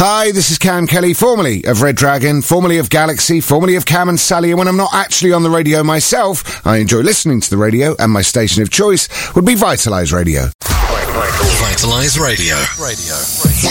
Hi, this is Cam Kelly, formerly of Red Dragon, formerly of Galaxy, formerly of Cam and Sally, and when I'm not actually on the radio myself, I enjoy listening to the radio, and my station of choice would be Vitalise Radio. Vitalise Radio.